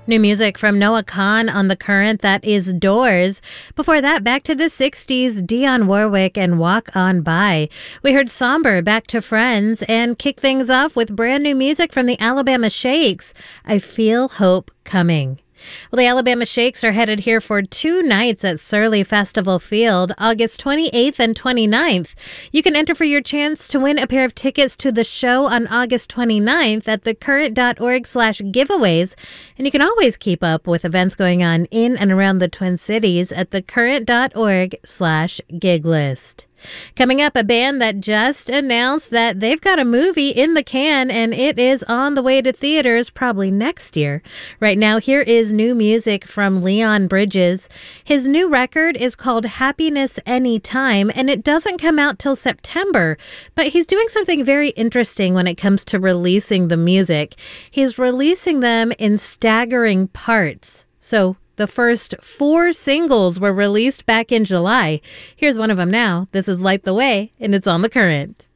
New music from Noah Kahan on The Current, that is Doors. Before that, back to the 60s, Dionne Warwick and Walk On By. We heard Somber, Back to Friends, and kick things off with brand new music from the Alabama Shakes, I Feel Hope Coming. Well, the Alabama Shakes are headed here for 2 nights at Surly Festival Field, August 28th and 29th. You can enter for your chance to win a pair of tickets to the show on August 29th at thecurrent.org/giveaways. And you can always keep up with events going on in and around the Twin Cities at thecurrent.org/giglist. Coming up, a band that just announced that they've got a movie in the can and it is on the way to theaters probably next year. Right now, here is new music from Leon Bridges. His new record is called Happiness Anytime, and it doesn't come out till September, but he's doing something very interesting when it comes to releasing the music. He's releasing them in staggering parts. So the first 4 singles were released back in July. Here's one of them now. This is Light the Way, and it's on The Current.